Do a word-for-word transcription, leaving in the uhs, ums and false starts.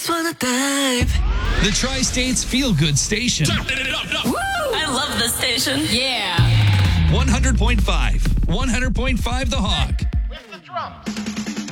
just wanna dive. The Tri-State's feel-good station. Woo! I love this station. Yeah. one hundred point five. one hundred point five The Hawk. With the drums.